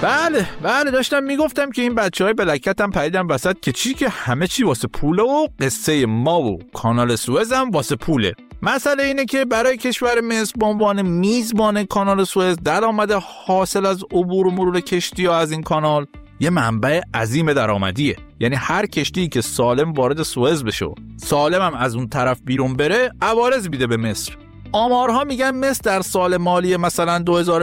بله داشتم میگفتم که این بچهای بلکت هم پریدن وسط که چی که همه چی واسه پوله و قصه ما و کانال سوئز هم واسه پوله. مسئله اینه که برای کشور مصر به عنوان میزبان کانال سوئز درآمد حاصل از عبور و مرور کشتی‌ها از این کانال یه منبع عظیم درآمدیه. یعنی هر کشتی که سالم وارد سوئز بشه، سالم هم از اون طرف بیرون بره، عوارض میده به مصر. آمارها میگن مصر در سال مالی مثلا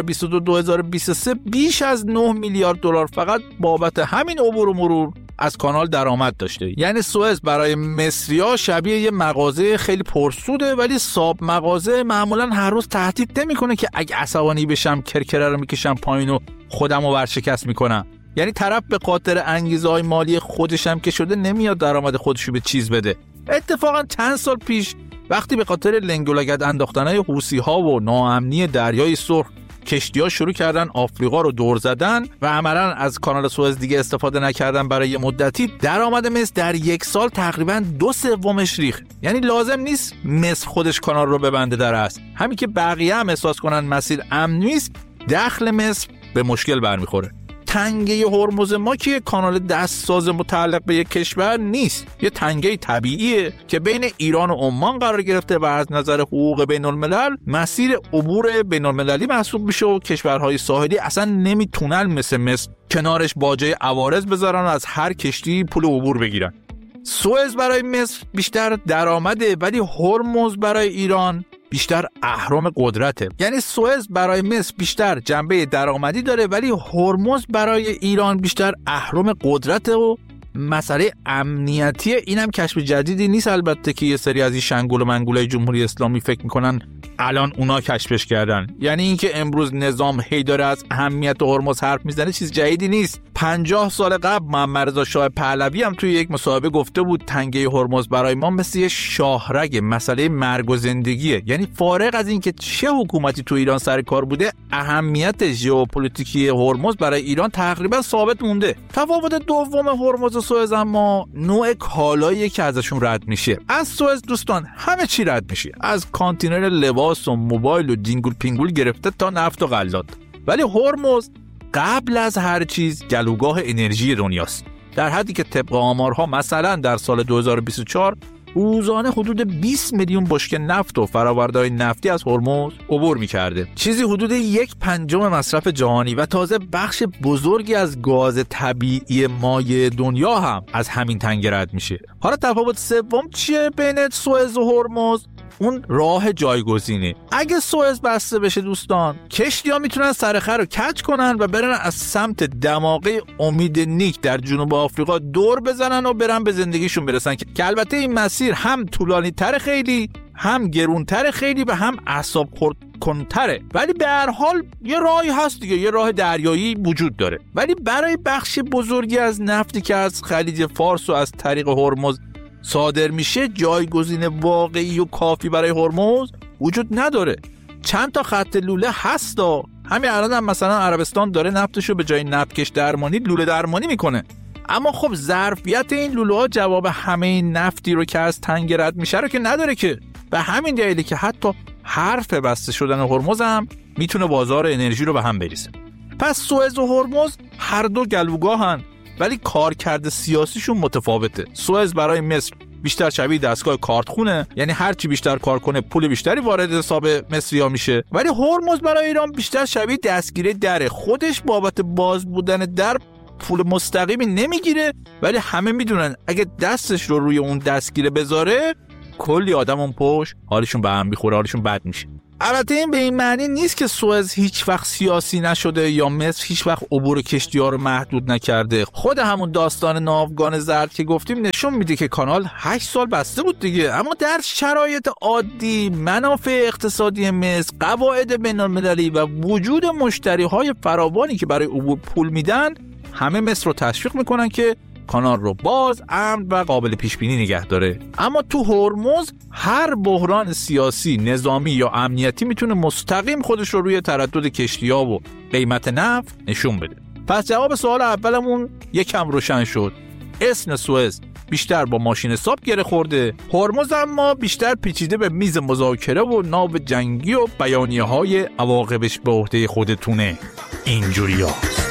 2022-2023 بیش از 9 میلیارد دلار فقط بابت همین عبور و مرور از کانال درآمد داشته. یعنی سوئز برای مصری‌ها شبیه یه مغازه خیلی پرسوده، ولی صاحب مغازه معمولا هر روز تهدید نمیکنه که اگه عصبانی بشم کرکره رو میکشم پایین و خودم رو ورشکست میکنم. یعنی طرف به خاطر انگیزه‌های مالی خودش هم که شده نمیاد درآمد خودشو به چیز بده. اتفاقا چند سال پیش وقتی به خاطر لنگ و لگد انداختن‌های حوثی‌ها و ناامنی دریای سرخ کشتی‌ها شروع کردن آفریقا رو دور زدن و عملاً از کانال سوئز دیگه استفاده نکردن برای یه مدتی، درآمد مصر در یک سال تقریباً 2/3 ریخت. یعنی لازم نیست مصر خودش کانال رو ببنده در اصل، همین که بقیه هم احساس کنن مسیر امن نیست، دخل مصر به مشکل برمیخوره. تنگه هرمز ما که کانال دستساز متعلق به یک کشور نیست، یه تنگه طبیعیه که بین ایران و عمان قرار گرفته و از نظر حقوق بین الملل مسیر عبور بین المللی محسوب میشه و کشورهای ساحلی اصلا نمیتونن مثل مصر کنارش باجه عوارض بذارن و از هر کشتی پول عبور بگیرن. سوئز برای مصر بیشتر درآمده، ولی هرمز برای ایران بیشتر اهرم قدرته. یعنی سوئز برای مصر بیشتر جنبه درآمدی داره، ولی هرمز برای ایران بیشتر اهرم قدرته و مسئله امنیتی. اینم کشف جدیدی نیست البته که یه سری از این شنگول و منگولای جمهوری اسلامی فکر میکنن الان اونا کشفش کردن. یعنی اینکه امروز نظام هی داره از اهمیت هرمز حرف میزنه چیز جدیدی نیست. 50 سال قبل محمد رضا شاه پهلوی هم توی یک مصاحبه گفته بود تنگه هرمز برای ما مثل یه شاهرگ مسئله مرگ و زندگیه. یعنی فارغ از اینکه چه حکومتی تو ایران سر کار بوده، اهمیت ژئوپلیتیکی هرمز برای ایران تقریبا ثابت مونده. تفاوت دوم هرمز و سوئز اما نوع کالایی که ازشون رد میشه. از سوئز دوستان همه چی رد میشه، از کانتینر لباس و موبایل و دینگول پینگول گرفته تا نفت و غلات. ولی هرمز قبل از هر چیز گلوگاه انرژی دنیاست، در حدی که طبق آمارها مثلا در سال 2024 روزانه حدود 20 میلیون بشکه نفت و فرآورده‌های نفتی از هرمز عبور می‌کرده، چیزی حدود 1/5 مصرف جهانی و تازه بخش بزرگی از گاز طبیعی مایع دنیا هم از همین تنگه رد میشه. حالا تفاوت سوم چیه بین سوئز و هرمز؟ اون راه جایگزینه. اگه سوئز بسته بشه دوستان، کشتی‌ها میتونن سرخر رو کج کنن و برن از سمت دماغه امید نیک در جنوب آفریقا دور بزنن و برن به زندگیشون برسن که البته این مسیر هم طولانی تر خیلی، هم گرونتر خیلی و هم اعصاب خورد کنتره، ولی به هر حال یه راهی هست دیگه، یه راه دریایی وجود داره. ولی برای بخش بزرگی از نفتی که از خلیج فارس و از طریق هرمز صادر میشه، جایگزین واقعی و کافی برای هرمز وجود نداره. چند تا خط لوله هستا، همین الان هم مثلا عربستان داره نفتشو به جای نفتکش درمانی لوله درمانی میکنه، اما خب ظرفیت این لوله ها جواب همه این نفتی رو که از تنگه رد میشه رو که نداره که. به همین دلیلی که حتی حرف بسته شدن هرمز هم میتونه بازار انرژی رو به هم بریزه. پس سوئز و هرمز هر دو گلوگاهن، ولی کارکرد سیاسیشون متفاوته. سوئز برای مصر بیشتر شبیه دستگاه کارتخونه، یعنی هر چی بیشتر کار کنه پول بیشتری وارد حساب مصری‌ها میشه. ولی هرمز برای ایران بیشتر شبیه دستگیره دره، خودش بابت باز بودن در پول مستقیمی نمیگیره، ولی همه میدونن اگه دستش رو روی اون دستگیره بذاره کلی آدم اون پشت حالشون به هم میخوره، حالشون بد میشه. البته این به این معنی نیست که سوئز هیچ وقت سیاسی نشده یا مصر هیچ وقت عبور کشتی‌ها رو محدود نکرده. خود همون داستان ناوگان زرد که گفتیم نشون میده که کانال 8 سال بسته بود دیگه، اما در شرایط عادی منافع اقتصادی مصر، قواعد بین‌المللی و وجود مشتری‌های فراوانی که برای عبور پول میدن، همه مصر رو تشویق میکنن که کانال رو باز، امن و قابل پیش بینی نگه داره. اما تو هرمز هر بحران سیاسی، نظامی یا امنیتی میتونه مستقیم خودش رو روی تردد کشتی‌ها و قیمت نفت نشون بده. پس جواب سوال اولمون یکم روشن شد. اسم سوئز بیشتر با ماشین حساب گره خورده، هرمز اما بیشتر پیچیده به میز مذاکره و ناو جنگی و بیانیه‌های عواقبش به عهده خودتونه. اینجوریه.